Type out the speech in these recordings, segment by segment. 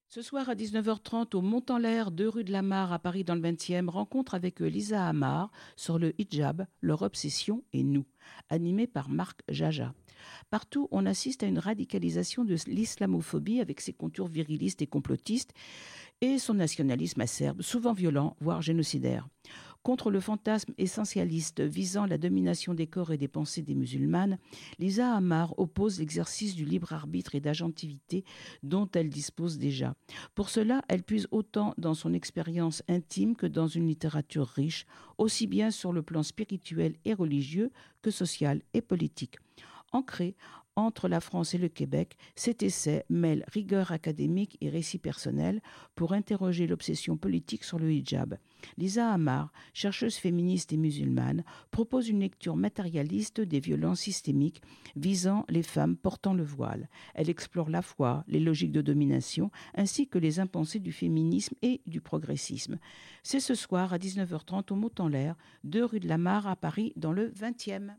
Ce soir à 19h30 au Mont-en-l'Air, 2 rue de la Mare à Paris dans le 20e, rencontre avec Lisa Amar sur le hijab, leur obsession et nous, animé par Marc Jaja. Partout, on assiste à une radicalisation de l'islamophobie avec ses contours virilistes et complotistes et son nationalisme acerbe, souvent violent, voire génocidaire. Contre le fantasme essentialiste visant la domination des corps et des pensées des musulmanes, Lisa Amar oppose l'exercice du libre arbitre et d'agentivité dont elle dispose déjà. Pour cela, elle puise autant dans son expérience intime que dans une littérature riche, aussi bien sur le plan spirituel et religieux que social et politique. Ancré entre la France et le Québec, cet essai mêle rigueur académique et récit personnel pour interroger l'obsession politique sur le hijab. Lisa Amar, chercheuse féministe et musulmane, propose une lecture matérialiste des violences systémiques visant les femmes portant le voile. Elle explore la foi, les logiques de domination, ainsi que les impensés du féminisme et du progressisme. C'est ce soir à 19h30 au Mont-en-l'Air, 2 rue de la Mare à Paris, dans le 20e.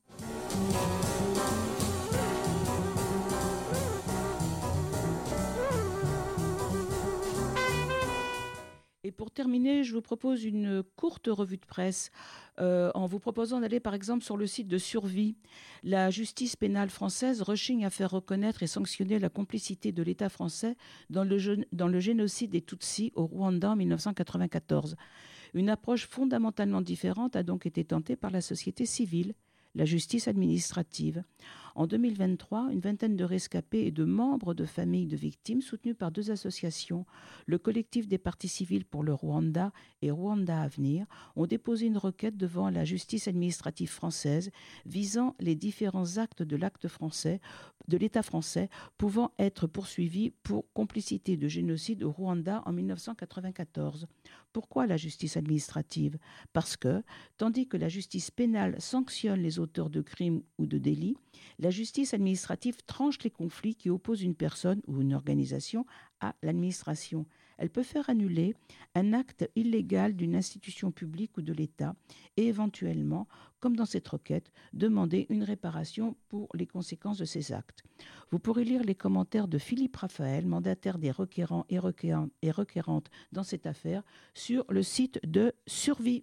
Et pour terminer, je vous propose une courte revue de presse en vous proposant d'aller par exemple sur le site de Survie. La justice pénale française rechigne à faire reconnaître et sanctionner la complicité de l'État français dans le génocide des Tutsis au Rwanda en 1994. Une approche fondamentalement différente a donc été tentée par la société civile, la justice administrative. En 2023, une vingtaine de rescapés et de membres de familles de victimes, soutenus par 2 associations, le collectif des parties civiles pour le Rwanda et Rwanda Avenir, ont déposé une requête devant la justice administrative française visant les différents actes de l'État français pouvant être poursuivis pour complicité de génocide au Rwanda en 1994. Pourquoi la justice administrative ? Parce que, tandis que la justice pénale sanctionne les auteurs de crimes ou de délits, la justice administrative tranche les conflits qui opposent une personne ou une organisation à l'administration. Elle peut faire annuler un acte illégal d'une institution publique ou de l'État et éventuellement, comme dans cette requête, demander une réparation pour les conséquences de ces actes. Vous pourrez lire les commentaires de Philippe Raphaël, mandataire des requérants et requérantes dans cette affaire, sur le site de Survie.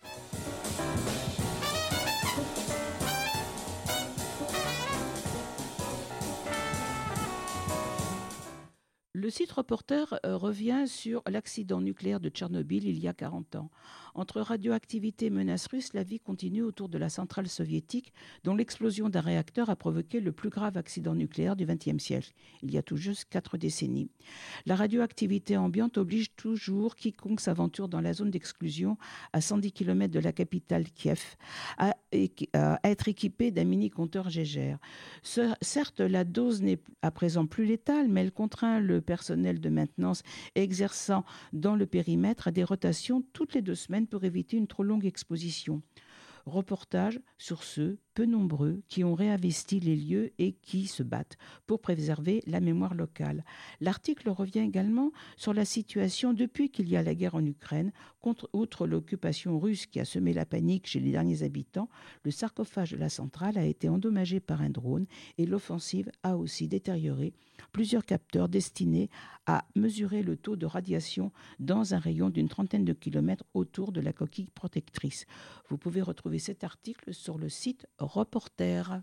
Le site reporter revient sur l'accident nucléaire de Tchernobyl il y a 40 ans. Entre radioactivité et menaces russes, la vie continue autour de la centrale soviétique dont l'explosion d'un réacteur a provoqué le plus grave accident nucléaire du XXe siècle, il y a tout juste 4 décennies. La radioactivité ambiante oblige toujours quiconque s'aventure dans la zone d'exclusion à 110 km de la capitale Kiev à être équipé d'un mini-compteur Geiger. Certes, la dose n'est à présent plus létale, mais elle contraint le personnel de maintenance exerçant dans le périmètre à des rotations toutes les 2 semaines pour éviter une trop longue exposition. Reportage sur ceux, peu nombreux, qui ont réinvesti les lieux et qui se battent pour préserver la mémoire locale. L'article revient également sur la situation depuis qu'il y a la guerre en Ukraine. Outre l'occupation russe qui a semé la panique chez les derniers habitants, le sarcophage de la centrale a été endommagé par un drone et l'offensive a aussi détérioré plusieurs capteurs destinés à mesurer le taux de radiation dans un rayon d'une trentaine de kilomètres autour de la coquille protectrice. Vous pouvez retrouver cet article sur le site Reporter.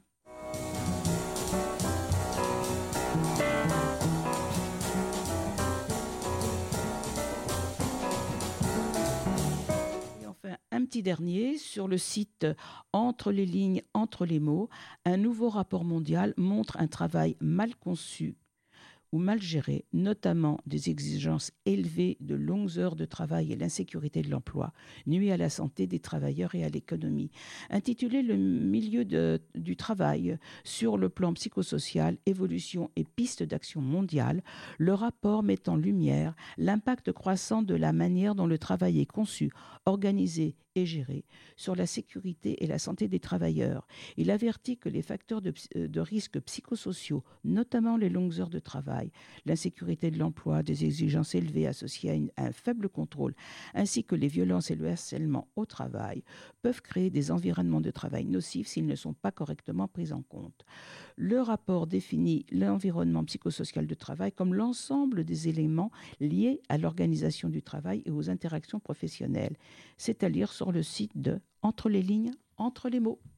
Et enfin, un petit dernier, sur le site Entre les lignes, entre les mots, un nouveau rapport mondial montre un travail mal conçu ou mal gérées, notamment des exigences élevées de longues heures de travail et l'insécurité de l'emploi, nuit à la santé des travailleurs et à l'économie. Intitulé Le milieu du travail sur le plan psychosocial, évolution et pistes d'action mondiale, le rapport met en lumière l'impact croissant de la manière dont le travail est conçu, organisé et géré sur la sécurité et la santé des travailleurs. Il avertit que les facteurs de risques psychosociaux, notamment les longues heures de travail, l'insécurité de l'emploi, des exigences élevées associées à un faible contrôle, ainsi que les violences et le harcèlement au travail, peuvent créer des environnements de travail nocifs s'ils ne sont pas correctement pris en compte. Le rapport définit l'environnement psychosocial de travail comme l'ensemble des éléments liés à l'organisation du travail et aux interactions professionnelles. C'est à lire sur le site de Entre les lignes, entre les mots.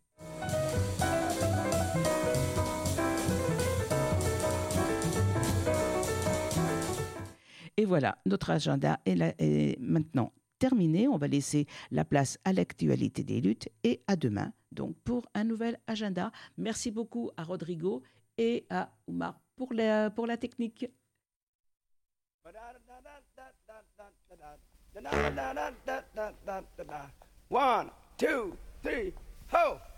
Et voilà, notre agenda est maintenant terminé. On va laisser la place à l'actualité des luttes et à demain, donc pour un nouvel agenda. Merci beaucoup à Rodrigo et à Oumar pour la technique. One, two, three, ho!